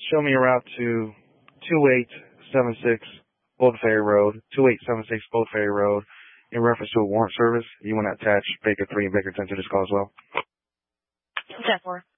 show me a route to 2876 Old Ferry Road, 2876 Old Ferry Road, in reference to a warrant service. You want to attach Baker 3 and Baker 10 to this call as well? 10-4.